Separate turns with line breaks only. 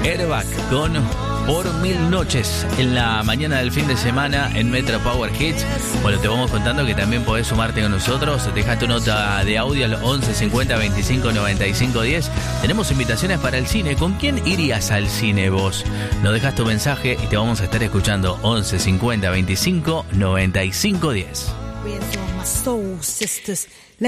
Airbag con Por 1000 noches en la mañana del fin de semana en Metro Power Hits. Bueno, te vamos contando que también podés sumarte con nosotros. Deja tu nota de audio al 11 50 25 95 10. Tenemos invitaciones para el cine. ¿Con quién irías al cine vos? Nos dejas tu mensaje y te vamos a estar escuchando 11 50 25 95 10.